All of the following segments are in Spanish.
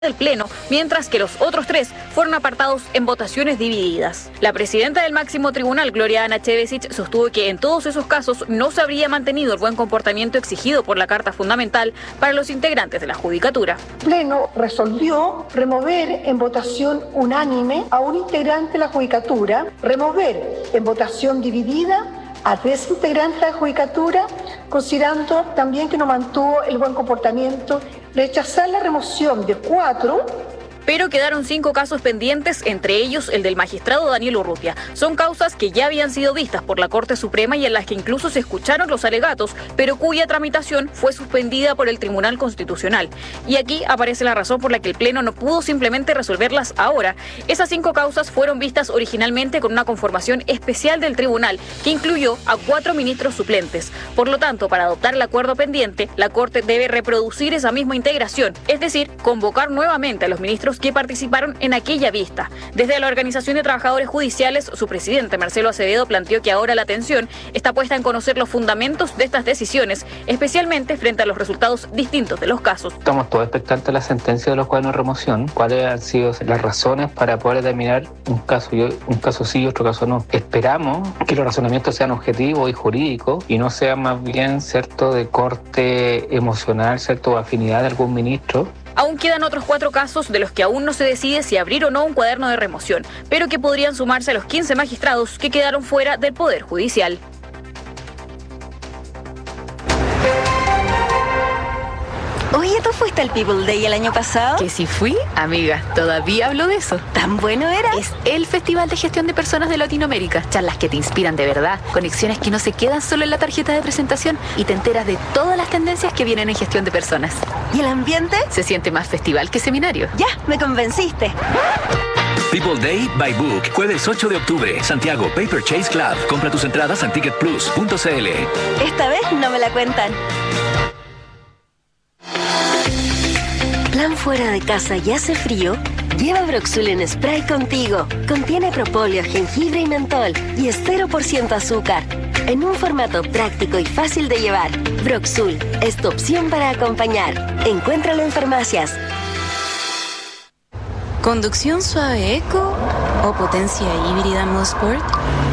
del Pleno, mientras que los otros 3 fueron apartados en votaciones divididas. La presidenta del máximo tribunal, Gloria Ana Chevesic, sostuvo que en todos esos casos no se habría mantenido el buen comportamiento exigido por la Carta Fundamental para los integrantes de la Judicatura. El Pleno resolvió remover en votación unánime a un integrante de la Judicatura, remover en votación dividida a 3 integrantes de la Judicatura, considerando también que no mantuvo el buen comportamiento, rechazar la remoción de 4. Pero quedaron 5 casos pendientes, entre ellos el del magistrado Daniel Urrutia. Son causas que ya habían sido vistas por la Corte Suprema y en las que incluso se escucharon los alegatos, pero cuya tramitación fue suspendida por el Tribunal Constitucional. Y aquí aparece la razón por la que el Pleno no pudo simplemente resolverlas ahora. Esas 5 causas fueron vistas originalmente con una conformación especial del tribunal, que incluyó a 4 ministros suplentes. Por lo tanto, para adoptar el acuerdo pendiente, la Corte debe reproducir esa misma integración, es decir, convocar nuevamente a los ministros que participaron en aquella vista. Desde la Organización de Trabajadores Judiciales, su presidente Marcelo Acevedo planteó que ahora la atención está puesta en conocer los fundamentos de estas decisiones, especialmente frente a los resultados distintos de los casos. Estamos todos expectantes de la sentencia de los cuadernos de remoción, cuáles han sido las razones para poder determinar un caso sí y otro caso no. Esperamos que los razonamientos sean objetivos y jurídicos y no sean más bien, cierto, de corte emocional, cierto, o afinidad de algún ministro. Aún quedan otros 4 casos de los que aún no se decide si abrir o no un cuaderno de remoción, pero que podrían sumarse a los 15 magistrados que quedaron fuera del Poder Judicial. Oye, ¿tú fuiste al People Day el año pasado? Que si fui, amiga, todavía hablo de eso. ¿Tan bueno era? Es el Festival de Gestión de Personas de Latinoamérica. Charlas que te inspiran de verdad, conexiones que no se quedan solo en la tarjeta de presentación y te enteras de todas las tendencias que vienen en gestión de personas. ¿Y el ambiente? Se siente más festival que seminario. Ya, me convenciste. People Day by Book, jueves 8 de octubre, Santiago, Paper Chase Club. Compra tus entradas en ticketplus.cl. Esta vez no me la cuentan. ¿Plan fuera de casa y hace frío? Lleva Broxul en spray contigo. Contiene propóleo, jengibre y mentol y es 0% azúcar. En un formato práctico y fácil de llevar, Broxul es tu opción para acompañar. Encuéntralo en farmacias. ¿Conducción suave eco o potencia híbrida modo sport?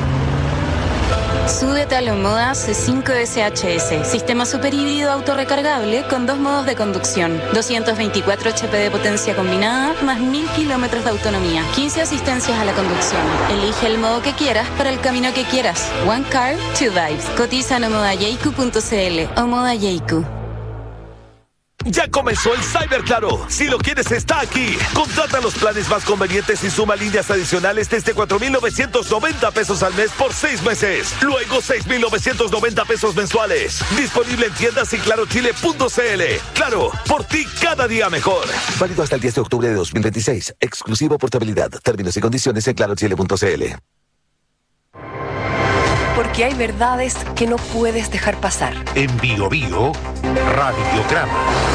Súbete a la Omoda C5 SHS, sistema superhíbrido autorrecargable con 2 modos de conducción, 224 HP de potencia combinada, más 1000 kilómetros de autonomía, 15 asistencias a la conducción. Elige el modo que quieras para el camino que quieras. One car, 2 vibes. Cotiza en omodayeiku.cl. Omoda Yeiku. Ya comenzó el Cyber Claro. Si lo quieres, está aquí. Contrata los planes más convenientes y suma líneas adicionales desde 4,990 pesos al mes por 6 meses. Luego 6,990 pesos mensuales. Disponible en tiendas y clarochile.cl. Claro, por ti cada día mejor. Válido hasta el 10 de octubre de 2026. Exclusivo portabilidad. Términos y condiciones en clarochile.cl. Porque hay verdades que no puedes dejar pasar. En Bio Bio, Radiograma.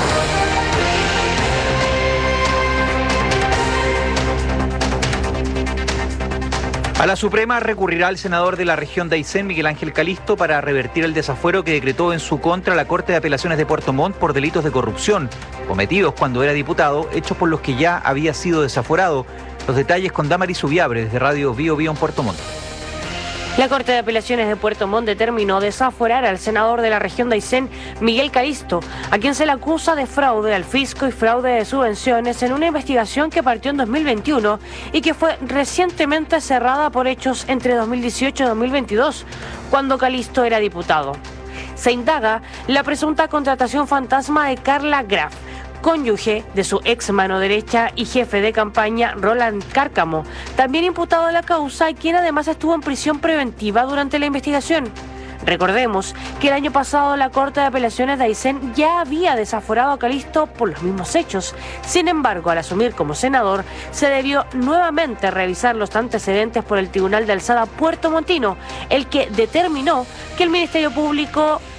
A la Suprema recurrirá el senador de la región de Aysén, Miguel Ángel Calisto, para revertir el desafuero que decretó en su contra la Corte de Apelaciones de Puerto Montt por delitos de corrupción cometidos cuando era diputado, hechos por los que ya había sido desaforado. Los detalles con Damaris Ubiabre desde Radio Bio Bio en Puerto Montt. La Corte de Apelaciones de Puerto Montt determinó desaforar al senador de la región de Aysén, Miguel Calisto, a quien se le acusa de fraude al fisco y fraude de subvenciones en una investigación que partió en 2021 y que fue recientemente cerrada por hechos entre 2018 y 2022, cuando Calisto era diputado. Se indaga la presunta contratación fantasma de Carla Graf, cónyuge de su ex mano derecha y jefe de campaña Roland Cárcamo, también imputado de la causa y quien además estuvo en prisión preventiva durante la investigación. Recordemos que el año pasado la Corte de Apelaciones de Aysén ya había desaforado a Calisto por los mismos hechos. Sin embargo, al asumir como senador, se debió nuevamente revisar los antecedentes por el Tribunal de Alzada puertomontino, el que determinó que el Ministerio Público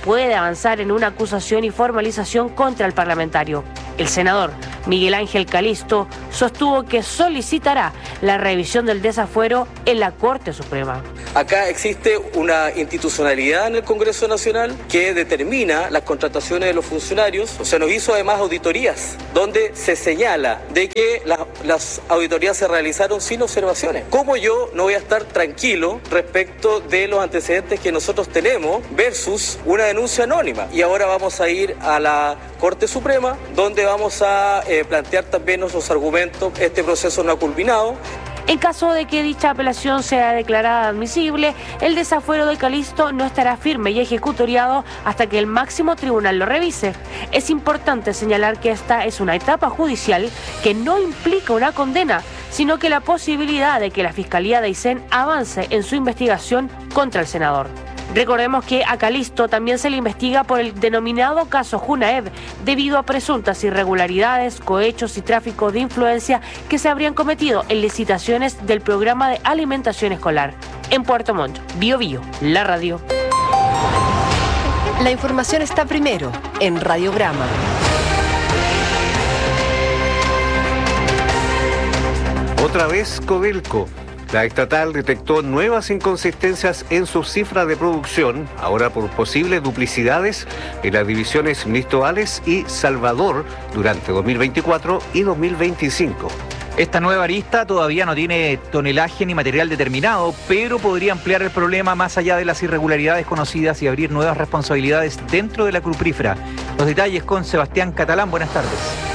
puede avanzar en una acusación y formalización contra el parlamentario. El senador Miguel Ángel Calisto sostuvo que solicitará la revisión del desafuero en la Corte Suprema. Acá existe una institucionalidad en el Congreso Nacional que determina las contrataciones de los funcionarios. O sea, nos hizo además auditorías donde se señala de que las auditorías se realizaron sin observaciones. ¿Cómo yo no voy a estar tranquilo respecto de los antecedentes que nosotros tenemos versus una denuncia anónima? Y ahora vamos a ir a la Corte Suprema, donde vamos a plantear también nuestros argumentos. Este proceso no ha culminado. En caso de que dicha apelación sea declarada admisible, el desafuero de Calisto no estará firme y ejecutoriado hasta que el máximo tribunal lo revise. Es importante señalar que esta es una etapa judicial que no implica una condena, sino que la posibilidad de que la Fiscalía de Aysén avance en su investigación contra el senador. Recordemos que a Calisto también se le investiga por el denominado caso Junaed, debido a presuntas irregularidades, cohechos y tráfico de influencia que se habrían cometido en licitaciones del programa de alimentación escolar. En Puerto Montt, Bío Bío, la radio. La información está primero en Radiograma. Otra vez Codelco. La estatal detectó nuevas inconsistencias en sus cifras de producción, ahora por posibles duplicidades en las divisiones Ministro Ales y Salvador durante 2024 y 2025. Esta nueva arista todavía no tiene tonelaje ni material determinado, pero podría ampliar el problema más allá de las irregularidades conocidas y abrir nuevas responsabilidades dentro de la Cuprífera. Los detalles con Sebastián Catalán. Buenas tardes.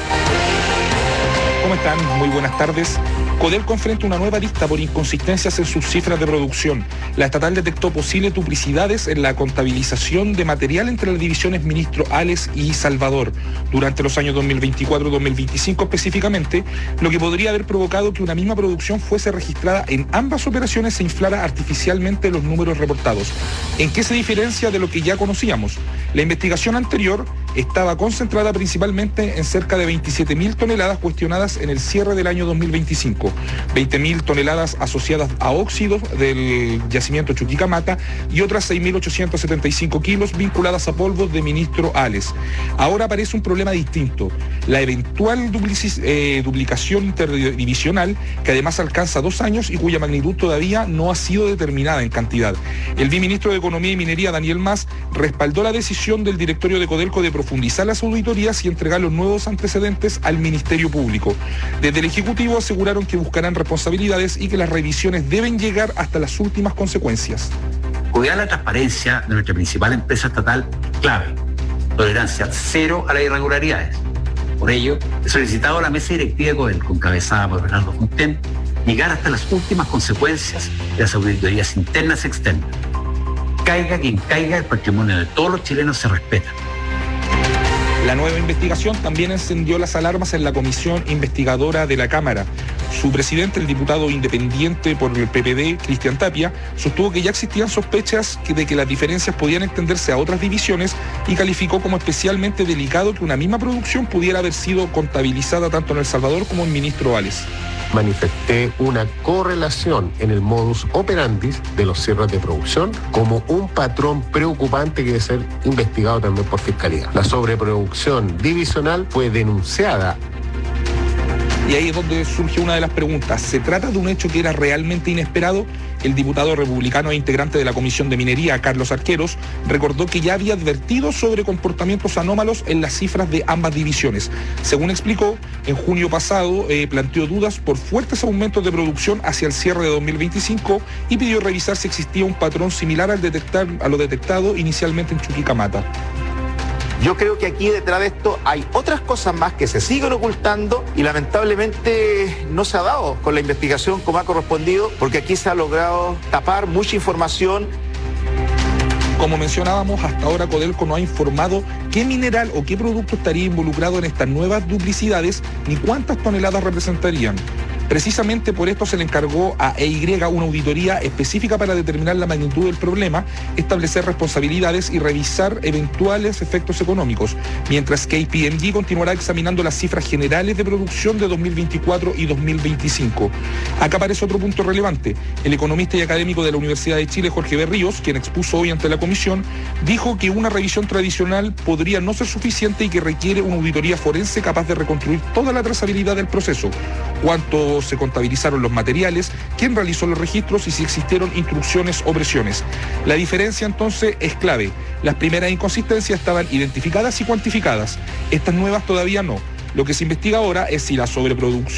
¿Cómo están? Muy buenas tardes. Codelco enfrenta una nueva arista por inconsistencias en sus cifras de producción. La estatal detectó posibles duplicidades en la contabilización de material entre las divisiones Ministro Ales y Salvador durante los años 2024-2025 específicamente, lo que podría haber provocado que una misma producción fuese registrada en ambas operaciones e inflara artificialmente los números reportados. ¿En qué se diferencia de lo que ya conocíamos? La investigación anterior estaba concentrada principalmente en cerca de 27.000 toneladas cuestionadas en el cierre del año 2025, 20.000 toneladas asociadas a óxidos del yacimiento Chuquicamata y otras 6.875 kilos vinculadas a polvos de Ministro Ales. Ahora aparece un problema distinto, la eventual duplicación interdivisional, que además alcanza 2 años y cuya magnitud todavía no ha sido determinada en cantidad. El viceministro de Economía y Minería, Daniel Mas, respaldó la decisión del directorio de Codelco de profundizar las auditorías y entregar los nuevos antecedentes al Ministerio Público. Desde el Ejecutivo aseguraron que buscarán responsabilidades y que las revisiones deben llegar hasta las últimas consecuencias. Cuidar la transparencia de nuestra principal empresa estatal es clave. Tolerancia cero a las irregularidades. Por ello, he solicitado a la mesa directiva de Codelco, encabezada por Bernardo Fonten, llegar hasta las últimas consecuencias de las auditorías internas y externas. Caiga quien caiga, el patrimonio de todos los chilenos se respeta. La nueva investigación también encendió las alarmas en la comisión investigadora de la Cámara. Su presidente, el diputado independiente por el PPD, Cristian Tapia, sostuvo que ya existían sospechas de que las diferencias podían extenderse a otras divisiones y calificó como especialmente delicado que una misma producción pudiera haber sido contabilizada tanto en El Salvador como en Ministro Ales. Manifesté una correlación en el modus operandi de los cierres de producción como un patrón preocupante que debe ser investigado también por Fiscalía. La sobreproducción divisional fue denunciada. Y ahí es donde surge una de las preguntas. ¿Se trata de un hecho que era realmente inesperado? El diputado republicano e integrante de la Comisión de Minería, Carlos Arqueros, recordó que ya había advertido sobre comportamientos anómalos en las cifras de ambas divisiones. Según explicó, en junio pasado planteó dudas por fuertes aumentos de producción hacia el cierre de 2025 y pidió revisar si existía un patrón similar a lo detectado inicialmente en Chuquicamata. Yo creo que aquí detrás de esto hay otras cosas más que se siguen ocultando y lamentablemente no se ha dado con la investigación como ha correspondido, porque aquí se ha logrado tapar mucha información. Como mencionábamos, hasta ahora Codelco no ha informado qué mineral o qué producto estaría involucrado en estas nuevas duplicidades ni cuántas toneladas representarían. Precisamente por esto se le encargó a EY una auditoría específica para determinar la magnitud del problema, establecer responsabilidades y revisar eventuales efectos económicos, mientras que KPMG continuará examinando las cifras generales de producción de 2024 y 2025. Acá aparece otro punto relevante. El economista y académico de la Universidad de Chile, Jorge Berríos, quien expuso hoy ante la comisión, dijo que una revisión tradicional podría no ser suficiente y que requiere una auditoría forense capaz de reconstruir toda la trazabilidad del proceso. Cuánto se contabilizaron los materiales, quién realizó los registros y si existieron instrucciones o presiones. La diferencia entonces es clave. Las primeras inconsistencias estaban identificadas y cuantificadas. Estas nuevas todavía no. Lo que se investiga ahora es si la sobreproducción